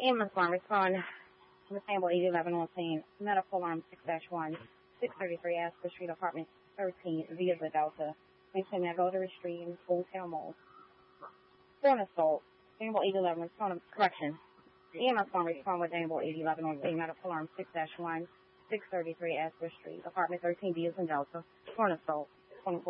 Ambulance one, respond to the sample 811 on scene. Medical alarm 6-1, 633 Asper Street, apartment 13, via the Delta. Maintain that Rotary Street in Hotel Mall. For an assault, sample 811, respond to correction. EMS one, respond with sample 811 on scene. Medical alarm 6-1, 633 Asper Street, apartment 13, via the Delta. For an assault.